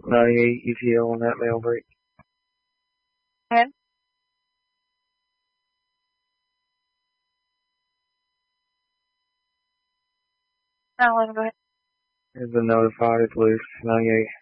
98 ETL on that mail break. Okay. Now, go ahead. Has been notified, it's loose, 98.